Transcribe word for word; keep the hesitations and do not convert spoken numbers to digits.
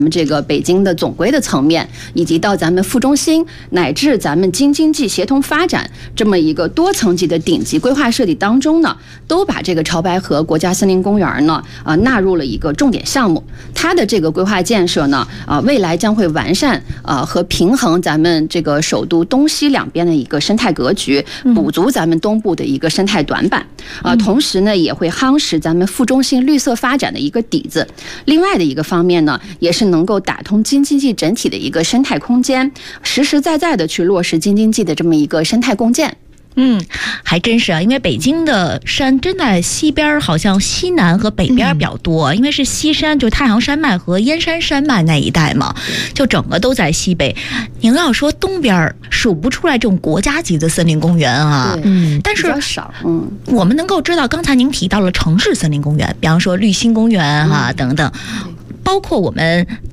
我们这个北京的总规的层面，以及到咱们副中心乃至咱们京津冀协同发展这么一个多层级的顶级规划设计当中呢，都把这个潮白河国家森林公园呢，呃，纳入了一个重点项目。它的这个规划建设呢，啊、呃，未来将会完善呃和平衡咱们这个首都东西两边的一个生态格局，补足咱们东部的一个生态短板，啊、呃，同时呢，也会夯实咱们副中心绿色发展的一个底子。另外的一个方面呢，也是能够打通京津冀整体的一个生态空间，实实在在的去落实京津冀的这么一个生态共建。 嗯，还真是啊，因为北京的山真在西边，好像西南和北边比较多，嗯、因为是西山，就是太行山脉和燕山山脉那一带嘛，就整个都在西北。您要说东边数不出来这种国家级的森林公园啊， 嗯， 但是比较少，嗯， 我们能够知道，刚才您提到了城市森林公园，比方说绿心公园哈、啊、等等。包括我们